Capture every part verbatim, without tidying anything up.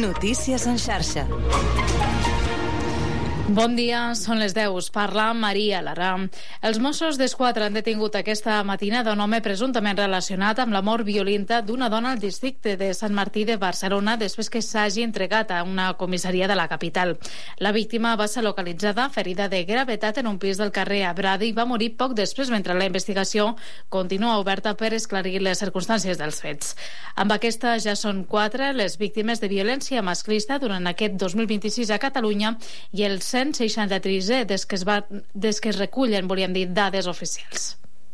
Notícies en xarxa. Bon dia, són les deu. Parla Maria Lara. Els Mossos d'Esquadra han detingut aquesta matinada un home presumptament relacionat amb la mort violenta d'una dona al districte de Sant Martí de Barcelona després que s'hagi entregat a una comissaria de la capital. La víctima va ser localitzada ferida de gravetat en un pis del carrer Abrada i va morir poc després, mentre la investigació continua oberta per esclarir les circumstàncies dels fets. Amb aquesta ja són quatre les víctimes de violència masclista durant aquest dos mil vint-i-sis a Catalunya i els cent seixanta-tres des que es, va, des que es recullen, volíem dir, dades oficials.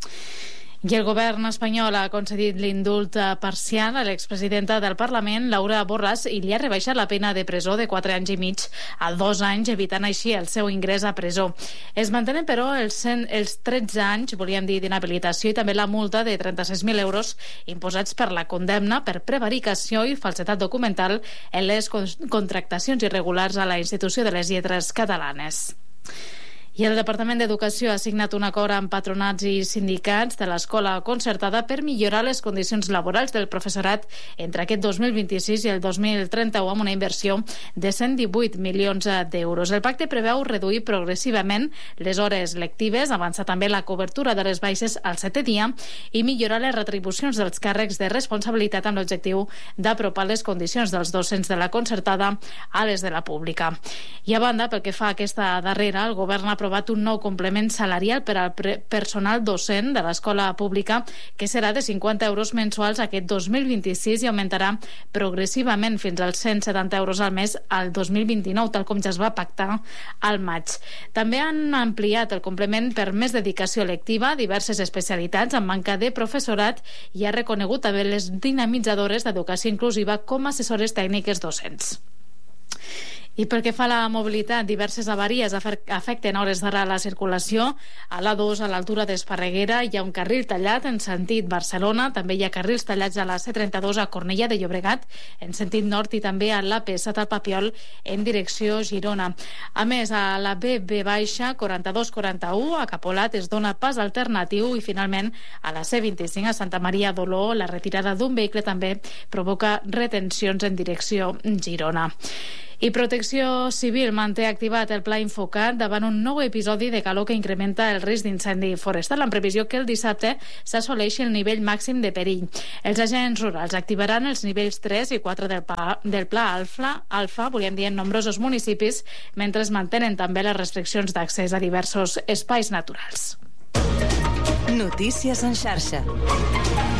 I el govern espanyol ha concedit l'indult parcial a l'expresidenta del Parlament, Laura Borràs, i li ha rebaixat la pena de presó de quatre anys i mig a dos anys, evitant així el seu ingrés a presó. Es mantenen, però, els, cent, els tretze anys, volíem dir, d'inhabilitació i també la multa de trenta-sis mil euros imposats per la condemna per prevaricació i falsetat documental en les contractacions irregulars a la Institució de les Lletres Catalanes. I el Departament d'Educació ha signat un acord amb patronats i sindicats de l'escola concertada per millorar les condicions laborals del professorat entre aquest dos mil vint-i-sis i el dos mil trenta-u amb una inversió de cent divuit milions d'euros. El pacte preveu reduir progressivament les hores lectives, avançar també la cobertura de les baixes al setè dia i millorar les retribucions dels càrrecs de responsabilitat amb l'objectiu d'apropar les condicions dels docents de la concertada a les de la pública. I a banda, pel que fa a aquesta darrera, el govern ha aprovat un nou complement salarial per al personal docent de l'escola pública que serà de cinquanta euros mensuals aquest dos mil vint-i-sis i augmentarà progressivament fins als cent setanta euros al mes al dos mil vint-i-nou, tal com ja es va pactar al maig. També han ampliat el complement per més dedicació lectiva a diverses especialitats amb manca de professorat i ha reconegut també les dinamitzadores d'educació inclusiva com a assessores tècniques docents. I pel que fa a la mobilitat, diverses avaries afecten hores d'ara la circulació. A l'A dos, a l'altura d'Esparreguera, hi ha un carril tallat en sentit Barcelona. També hi ha carrils tallats a la C trenta-dos a Cornellà de Llobregat, en sentit nord, i també a l'A P set al Papiol, en direcció Girona. A més, a la B B baixa, quaranta-dos quaranta-u, a Capolat es dona pas alternatiu i, finalment, a la C vint-i-cinc a Santa Maria d'Oló, la retirada d'un vehicle també provoca retencions en direcció Girona. I Protecció Civil manté activat el pla Infocat davant un nou episodi de calor que incrementa el risc d'incendi forestal, en previsió que el dissabte s'assoleixi el nivell màxim de perill. Els agents rurals activaran els nivells tres i quatre del, pa, del pla Alfa, Alfa, volíem dir, en nombrosos municipis, mentre es mantenen també les restriccions d'accés a diversos espais naturals. Notícies en xarxa.